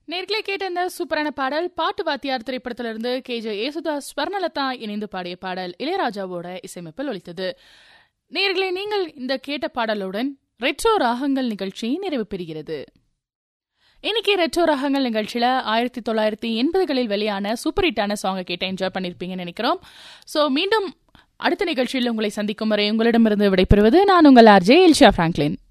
நேர்களே கேட்ட இந்த சூப்பரான பாடல் பாட்டு வாத்தியார் திரைப்படத்திலிருந்து KJ யேசுதாஸ் ஸ்வர்ணலதா இணைந்து பாடிய பாடல் இளையராஜாவோட இசையமைப்பில் ஒலித்தது. நேர்களே நீங்கள் இந்த கேட்ட பாடலுடன் ரெட்ரோ ராகங்கள் நிகழ்ச்சி நிறைவு பெறுகிறது. இன்னைக்கு ரெட்ரோ ராகங்கள் நிகழ்ச்சியில 1980களில் வெளியான சூப்பர் ஹிட்டான சாங்கை கேட்ட என்ஜாய் பண்ணிருப்பீங்கன்னு நினைக்கிறோம். ஸோ மீண்டும் அடுத்த நிகழ்ச்சியில் உங்களை சந்திக்கும் வரை உங்களிடமிருந்து விடைபெறுவது நான் உங்கள் RJ எல்ஷா பிராங்க்லின்.